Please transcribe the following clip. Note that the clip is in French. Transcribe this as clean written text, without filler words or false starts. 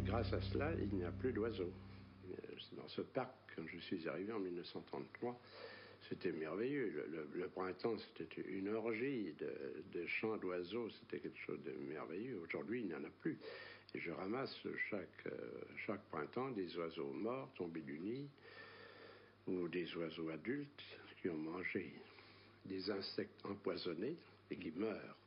grâce à cela, il n'y a plus d'oiseaux. Dans ce parc, quand je suis arrivé en 1933, c'était merveilleux. Le printemps, c'était une orgie de chants d'oiseaux. C'était quelque chose de merveilleux. Aujourd'hui, il n'y en a plus. Et je ramasse chaque printemps des oiseaux morts, tombés du nid, ou des oiseaux adultes qui ont mangé des insectes empoisonnés et qui meurent.